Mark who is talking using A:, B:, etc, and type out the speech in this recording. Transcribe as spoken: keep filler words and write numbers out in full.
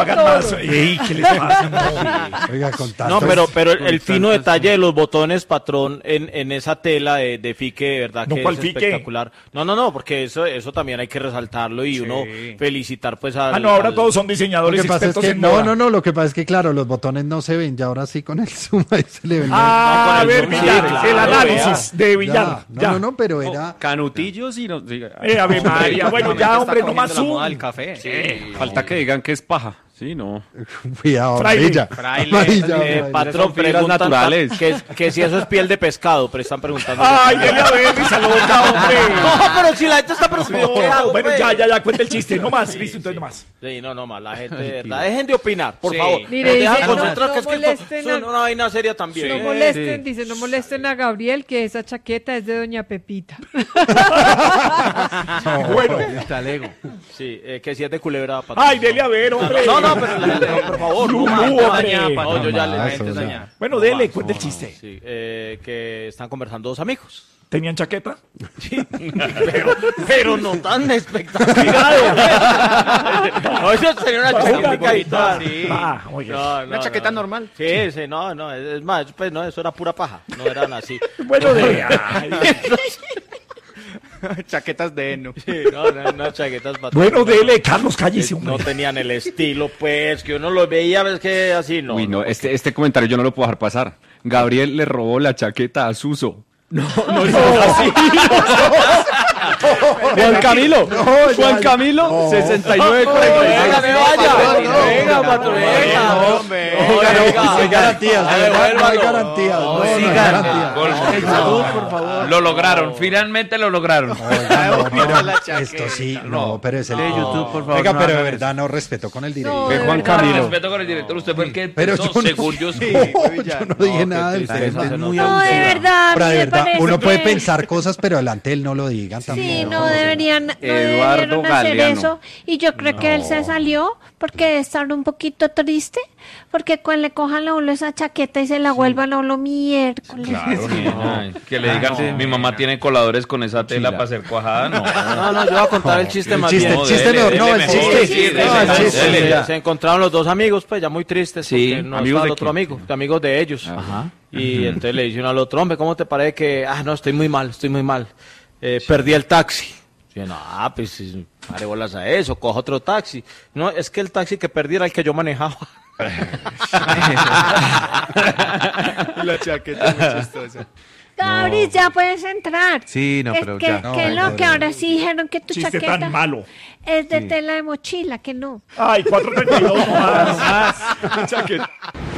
A: hagan
B: todo.
A: más. Ey, ¿qué les pasa? No,
C: Oiga, con tantos-
D: No, pero, pero el, el
E: con
D: fino
E: tantas-
D: detalle de los botones, patrón, en, en esa tela de, de fique, de verdad
A: No,
D: que
A: ¿cuál
D: es
A: fique?
D: espectacular. No, no, no, porque eso, eso también hay que resaltarlo y uno felicitar pues al...
A: Ah, no, ahora
D: al-
A: todos son
C: Lo
A: diseñadores
C: que pasa es
A: expertos
C: que,
A: en
C: no,
A: moda.
C: no, no, lo que pasa es que claro, los botones no se ven, ya ahora sí con el zoom ahí se le ven.
A: Ah,
D: No,
A: a
D: con el
A: ver,
D: zoom, sí,
A: Villar,
D: claro,
A: el
D: vea.
A: análisis de
C: Ya,
A: Villar.
C: no,
A: ya.
C: no, no, pero era...
E: Canutillos y no diga.
A: Eh, Ave María, bueno, ya, hombre, no más
F: la moda
A: zoom.
F: del café.
E: Falta que digan que es paja. Sí, no.
C: Cuidado,
A: Fraile.
C: amarilla.
F: Fraile.
C: Amarilla,
D: Eh,
C: amarilla.
D: patrón,
E: Son fibras
D: preguntan
E: naturales.
D: que, que si eso es piel de pescado, pero están preguntando.
A: Ay, dele a ver, risa loca, hombre.
D: No, pero si la gente está preguntando, ¿qué hago,
A: Bueno,
D: pues?
A: ya, ya, ya, cuenta el chiste, no más, listo, entonces no más.
D: Sí, no, no más, la gente, de verdad, dejen de opinar, por
F: Sí.
D: favor.
B: Mire,
D: Nos dejan
B: dice, no,
D: concentrar,
B: no
D: que es que
B: molesten
D: esto es
B: a-
D: una vaina seria también.
B: No
D: Eh,
B: molesten, dice, no molesten a Gabriel, que esa chaqueta es de doña Pepita.
A: Bueno,
D: Sí, eh, que si es de culebra, patrón.
A: ay, dele a ver, hombre.
D: No, no, pero la gente, no, por favor.
A: Lulú,
D: no, más,
A: hombre.
D: dañada, patrón. No, yo ya
C: No,
D: le
C: eso
D: gente
C: ya.
D: dañada.
A: Bueno, dele, cuenta el chiste.
D: Sí, eh, que están conversando dos amigos.
A: ¿Tenían chaqueta?
D: Pero, pero no tan espectacular. No, eso sería una chaqueta y tal. Sí.
A: Ah, muy bien.
D: No, no,
F: Una chaqueta
D: no.
F: normal.
D: Sí, sí, no, no, es es más, pues no, eso era pura paja, no eran así.
A: Bueno, de... ay,
F: Chaquetas de heno.
D: Sí, no, no, no, chaquetas para
A: bueno, dele, Carlos, cállese,
D: no
A: hombre.
D: tenían el estilo, pues, que uno lo veía, ves que así, no.
E: Uy, no,
D: no,
E: este, este comentario yo no lo puedo dejar pasar. Gabriel le robó la chaqueta a Suso.
D: no, no es así.
E: Juan Camilo,
C: No, ya,
E: Juan
C: ya.
E: Camilo,
C: No.
E: sesenta y nueve
D: Venga,
E: cuarenta
D: me
E: y
D: vaya.
C: no,
D: Venga,
C: no,
D: patrón,
C: no,
D: venga,
F: no,
D: hombre.
C: Oiga, no,
D: Venga,
C: no hay garantías, de
D: Ay,
C: verdad, no hay
D: devuélvalo.
C: garantías, no, no hay
D: sigan.
C: garantías.
G: Gol.
C: Salud, por favor.
G: Lo lograron, finalmente lo lograron.
C: Oiga, no, pero
F: la chaqueta.
C: esto sí, no, pero es el
G: De YouTube, por favor.
C: Oiga,
G: no
C: pero de
G: hagan
C: verdad no respeto con el
B: No,
C: director.
B: de
E: Juan
B: verdad.
E: Camilo.
G: Respeto con el director, usted fue el que
C: Pero
G: empezó,
C: yo no,
G: según yo.
C: no, yo no dije nada del
D: tristeza,
C: tema.
D: se
G: muy
B: No, de
G: abusiva.
B: verdad. a mí
C: Ahora, de
B: me
C: verdad,
B: parece
C: uno puede
B: que-
C: pensar cosas, pero delante de él no lo digan
B: Sí,
C: tampoco.
B: no deberían, no
E: Eduardo
B: debieron hacer
E: Galeano.
B: eso. Y yo creo que él se salió porque está un poquito triste. Porque cuando le cojan a uno esa chaqueta y se la vuelvan a uno miércoles.
G: Claro, ay, que le digan, mi mamá tiene coladores con esa tela para hacer cuajada, no.
D: No, no, yo voy a contar el chiste
C: El
D: más
C: chiste,
D: bien.
C: el chiste
G: dele,
C: no,
G: dele
C: no, el
G: mejor,
C: chiste.
G: sí, dele,
C: No, el
G: dele,
C: chiste.
G: dele.
D: Se, se encontraron los dos amigos, pues ya muy tristes,
E: Sí,
D: porque no
E: ¿amigos
D: estaba el
E: de
D: otro
E: quién?
D: amigo, de amigos de ellos. Y entonces le dice uno al otro, hombre, ¿cómo te parece que, ah, no, estoy muy mal, estoy muy mal, eh, perdí el taxi? Y yo, no, ah, pues, sí, pare bolas a eso, coja otro taxi. No, es que el taxi que perdí era el que yo manejaba.
F: Y la chaqueta muy chistosa.
B: Gabri, ya puedes entrar.
H: Sí, no,
B: es
H: pero
B: que,
H: ya.
C: No,
B: que
C: ay,
B: lo
C: no,
B: que
C: no,
B: ahora sí dijeron que tu
A: Chiste
B: chaqueta
A: tan malo.
B: es de tela de mochila, que no.
A: Ay, cuatro treinta y dos nomás. Chaqueta.